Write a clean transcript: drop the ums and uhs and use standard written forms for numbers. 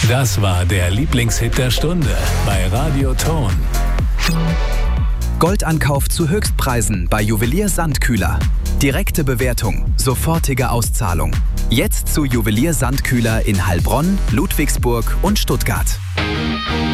Das war der Lieblingshit der Stunde bei Radio Ton. Goldankauf zu Höchstpreisen bei Juwelier Sandkühler. Direkte Bewertung, sofortige Auszahlung. Jetzt zu Juwelier Sandkühler in Heilbronn, Ludwigsburg und Stuttgart.